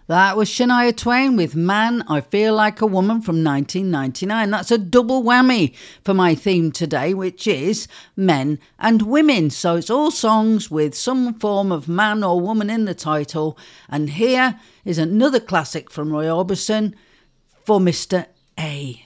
That was Shania Twain with Man, I Feel Like a Woman from 1999. That's a double whammy for my theme today, which is men and women. So it's all songs with some form of man or woman in the title. And here is another classic from Roy Orbison for Mr. A.